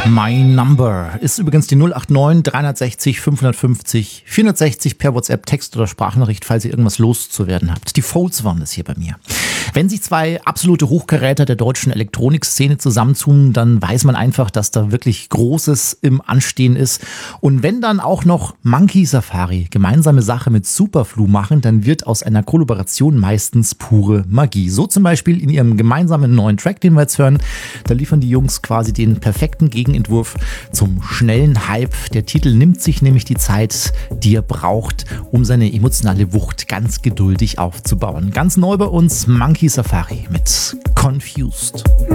My Number ist übrigens die 089 360 550 460 per WhatsApp, Text oder Sprachnachricht, falls ihr irgendwas loszuwerden habt. Die Folds waren das hier bei mir. Wenn sich zwei absolute Hochkaräter der deutschen Elektronikszene zusammentun, dann weiß man einfach, dass da wirklich Großes im Anstehen ist. Und wenn dann auch noch Monkey Safari gemeinsame Sache mit Superflu machen, dann wird aus einer Kollaboration meistens pure Magie. So zum Beispiel in ihrem gemeinsamen neuen Track, den wir jetzt hören. Da liefern die Jungs quasi den perfekten Gegenentwurf zum schnellen Hype. Der Titel nimmt sich nämlich die Zeit, die er braucht, um seine emotionale Wucht ganz geduldig aufzubauen. Ganz neu bei uns Monkey Safari mit Confused.